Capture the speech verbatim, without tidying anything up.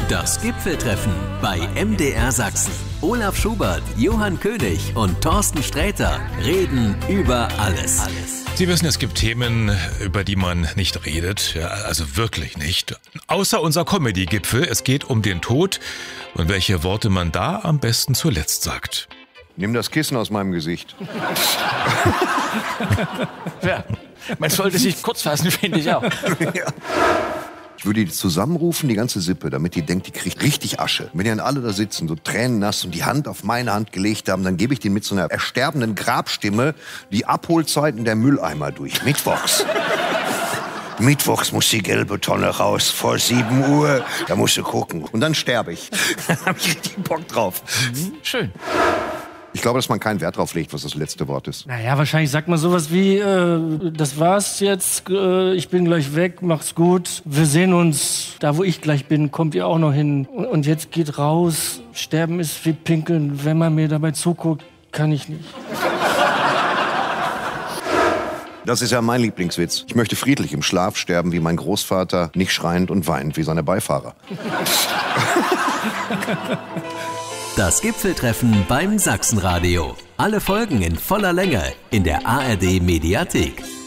Das Gipfeltreffen bei M D R Sachsen. Olaf Schubert, Johann König und Thorsten Sträter reden über alles. Sie wissen, es gibt Themen, über die man nicht redet, ja, also wirklich nicht. Außer unser Comedy-Gipfel. Es geht um den Tod und welche Worte man da am besten zuletzt sagt. Nimm das Kissen aus meinem Gesicht. Ja, man sollte sich kurz fassen, finde ich auch. Ja. Ich würde die zusammenrufen, die ganze Sippe, damit die denkt, die kriegt richtig Asche. Wenn die dann alle da sitzen, so tränennass und die Hand auf meine Hand gelegt haben, dann gebe ich denen mit so einer ersterbenden Grabstimme die Abholzeiten der Mülleimer durch. Mittwochs. Mittwochs muss die gelbe Tonne raus, vor sieben Uhr. Da musst du gucken. Und dann sterbe ich. Da habe ich richtig Bock drauf. Mhm, schön. Ich glaube, dass man keinen Wert drauf legt, was das letzte Wort ist. Naja, wahrscheinlich sagt man sowas wie, äh, das war's jetzt, äh, ich bin gleich weg, macht's gut. Wir sehen uns, da wo ich gleich bin, kommt ihr auch noch hin. Und, und jetzt geht raus, sterben ist wie pinkeln. Wenn man mir dabei zuguckt, kann ich nicht. Das ist ja mein Lieblingswitz. Ich möchte friedlich im Schlaf sterben wie mein Großvater, nicht schreiend und weinend wie seine Beifahrer. Das Gipfeltreffen beim Sachsenradio. Alle Folgen in voller Länge in der A R D Mediathek.